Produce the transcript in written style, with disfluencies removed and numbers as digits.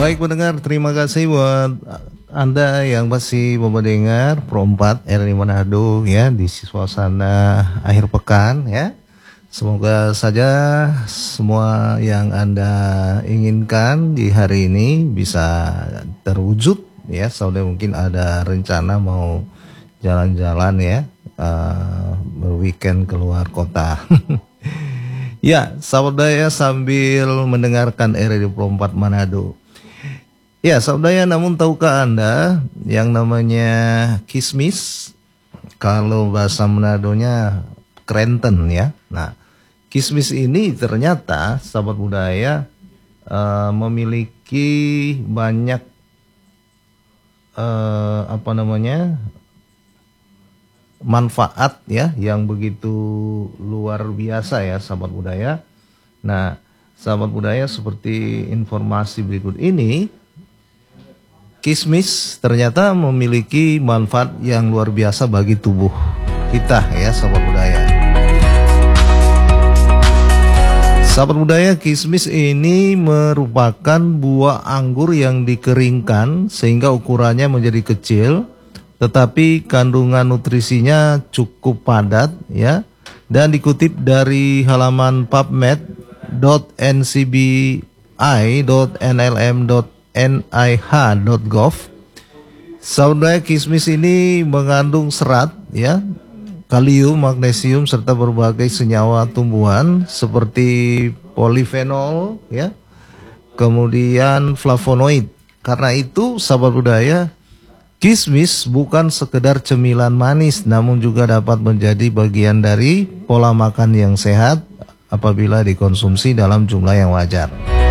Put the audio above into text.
Baik pendengar, terima kasih buat Anda yang masih mendengar Pro 4 RRI Manado ya di suasana akhir pekan ya. Semoga saja semua yang Anda inginkan di hari ini bisa terwujud ya. Saudara mungkin ada rencana mau jalan-jalan ya, berweekend keluar kota. Ya, saudara sambil mendengarkan RRI Pro 4 Manado. Ya, saudara, namun tahukah Anda yang namanya kismis? Kalau bahasa Manadonya krenten ya. Nah, kismis ini ternyata sahabat budaya memiliki banyak manfaat ya yang begitu luar biasa ya sahabat budaya. Nah, sahabat budaya, seperti informasi berikut ini, kismis ternyata memiliki manfaat yang luar biasa bagi tubuh kita ya sahabat budaya. Sahabat budaya, kismis ini merupakan buah anggur yang dikeringkan sehingga ukurannya menjadi kecil, tetapi kandungan nutrisinya cukup padat ya. Dan dikutip dari halaman pubmed.ncbi.nlm.nih.gov, saudara, kismis ini mengandung serat ya, kalium, magnesium serta berbagai senyawa tumbuhan seperti polifenol ya, kemudian flavonoid. Karena itu sahabat budaya, kismis bukan sekedar cemilan manis, namun juga dapat menjadi bagian dari pola makan yang sehat apabila dikonsumsi dalam jumlah yang wajar.